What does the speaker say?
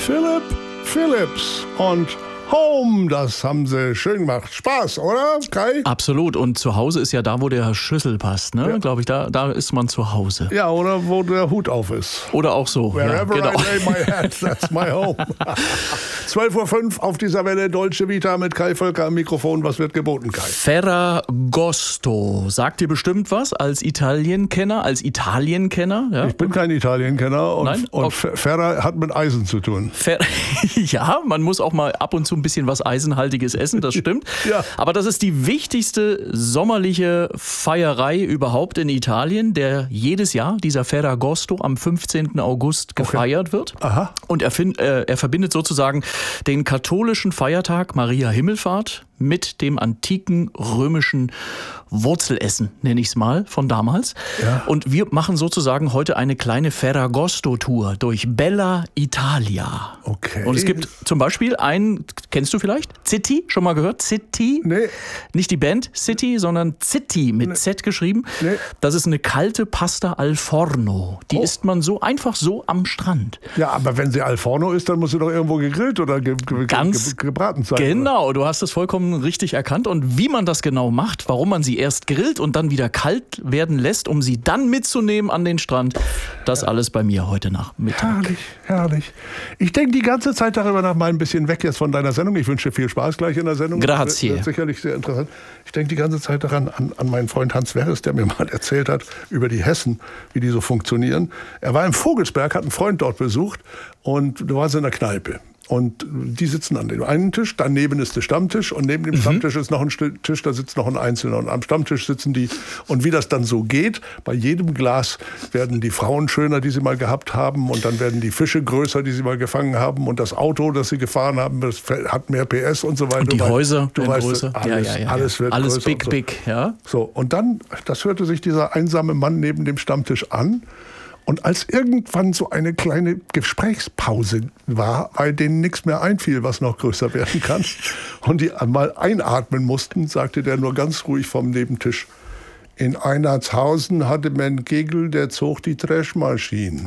Philipp Phillips und Home, das haben sie schön gemacht. Spaß, oder, Kai? Absolut. Und zu Hause ist ja da, wo der Schlüssel passt, ne? Ja. Glaube ich, da ist man zu Hause. Ja, oder wo der Hut auf ist. Oder auch so. Wherever ja, genau. I lay my hat, that's my home. 12.05 Uhr auf dieser Welle, Dolce Vita mit Kai Völker am Mikrofon. Was wird geboten, Kai? Ferragosto. Sagt dir bestimmt was als Italienkenner? Ja? Ich bin kein Italienkenner und, Nein? und Okay. Ferra hat mit Eisen zu tun. Ja, man muss auch mal ab und zu ein bisschen was Eisenhaltiges essen, das stimmt. Ja. Aber das ist die wichtigste sommerliche Feierei überhaupt in Italien, der jedes Jahr, dieser Ferragosto, am 15. August gefeiert wird. Aha. Und er verbindet sozusagen den katholischen Feiertag Maria Himmelfahrt mit dem antiken römischen Wurzelessen, nenne ich es mal, von damals. Ja. Und wir machen sozusagen heute eine kleine Ferragosto-Tour durch Bella Italia. Okay. Und es gibt zum Beispiel einen, kennst du vielleicht? City, schon mal gehört? City? Nee. Nicht die Band City, sondern City mit Z geschrieben. Nee. Das ist eine kalte Pasta al forno. Die isst man so einfach so am Strand. Ja, aber wenn sie al forno ist, dann muss sie doch irgendwo gegrillt oder gebraten sein. Genau, du hast es vollkommen richtig erkannt. Und wie man das genau macht, warum man sie erst grillt und dann wieder kalt werden lässt, um sie dann mitzunehmen an den Strand, das alles bei mir heute Nachmittag. Herrlich, herrlich. Ich denke die ganze Zeit darüber nach, mal ein bisschen weg jetzt von deiner Sendung. Ich wünsche dir viel Spaß gleich in der Sendung. Grazie. Das wird sicherlich sehr interessant. Ich denke die ganze Zeit daran, an meinen Freund Hans Werres, der mir mal erzählt hat über die Hessen, wie die so funktionieren. Er war im Vogelsberg, hat einen Freund dort besucht und du warst in der Kneipe. Und die sitzen an dem einen Tisch, daneben ist der Stammtisch und neben dem Stammtisch ist noch ein Tisch, da sitzt noch ein Einzelner. Und am Stammtisch sitzen die. Und wie das dann so geht, bei jedem Glas werden die Frauen schöner, die sie mal gehabt haben. Und dann werden die Fische größer, die sie mal gefangen haben. Und das Auto, das sie gefahren haben, das hat mehr PS und so weiter. Und die Häuser werden größer. Alles wird alles größer. big, so. big, ja. So, und dann, das hörte sich dieser einsame Mann neben dem Stammtisch an. Und als irgendwann so eine kleine Gesprächspause war, weil denen nichts mehr einfiel, was noch größer werden kann, und die mal einatmen mussten, sagte der nur ganz ruhig vom Nebentisch: In Einheitshausen hatte man einen Kegel, der zog die Dreschmaschinen.